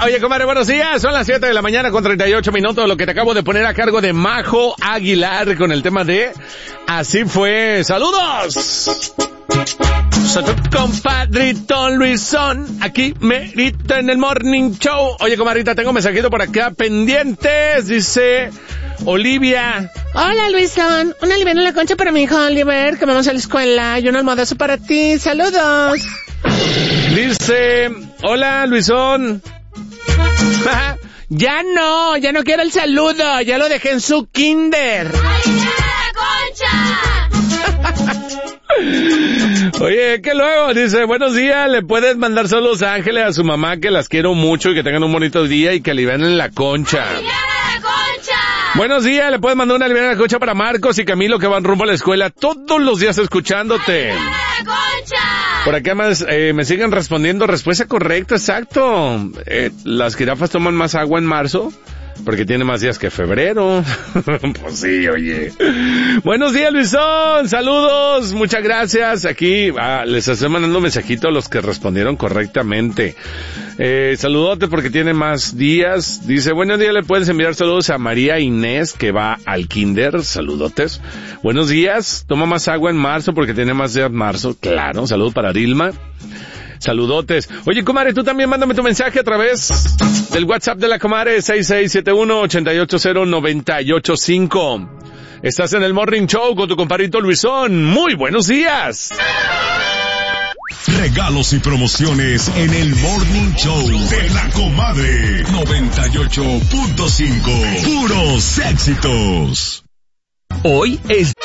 Oye, comadre, buenos días. Son las 7 de la mañana con 38 minutos. Lo que te acabo de poner a cargo de Majo Aguilar con el tema de Así Fue. ¡Saludos! Soy tu compadrito Luisón, aquí merito en el Morning Show. Oye, comadrita, tengo un mensajito por acá pendientes. Dice Olivia. Hola, Luisón. Una liviana en la concha para mi hijo Oliver, que vamos a la escuela. Y un almohadazo para ti. ¡Saludos! Dice, hola, Luisón. Ya no quiero el saludo. Ya lo dejé en su kinder. Oye, que luego dice, buenos días, le puedes mandar saludos a Ángeles, a su mamá, que las quiero mucho y que tengan un bonito día y que alivianen la concha. Buenos días, le puedes mandar una aliviana la concha para Marcos y Camilo, que van rumbo a la escuela todos los días escuchándote. Por acá más, me siguen respondiendo, respuesta correcta, exacto. Las jirafas toman más agua en marzo porque tiene más días que febrero. Pues sí, oye. Buenos días, Luisón. Saludos. Muchas gracias. Aquí les estoy mandando un mensajito a los que respondieron correctamente. Saludote porque tiene más días. Dice, buenos días, le puedes enviar saludos a María Inés, que va al kinder. Saludotes. Buenos días. Toma más agua en marzo porque tiene más días en marzo. Claro. Saludos para Dilma. Saludotes. Oye, comadre, tú también mándame tu mensaje a través del WhatsApp de la comadre 6671-880-985. Estás en el Morning Show con tu compadrito Luisón. Muy buenos días. Regalos y promociones en el Morning Show de la comadre 98.5. Puros éxitos. Hoy es